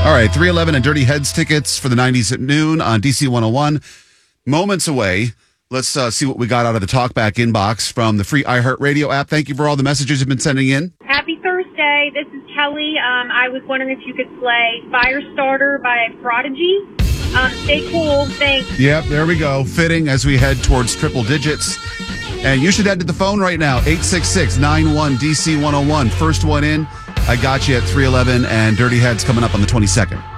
All right, 311 and Dirty Heads tickets for the 90s at noon on DC 101. Moments away. Let's see what we got out of the Talkback inbox from the free iHeartRadio app. Thank you for all the messages you've been sending in. Happy Thursday. This is Kelly. I was wondering if you could play Firestarter by Prodigy. Stay cool. Thanks. Yep, there we go. Fitting as we head towards triple digits. And you should head to the phone right now, 866-91-DC-101. First one in, I got you at 311, and Dirty Heads coming up on the 22nd.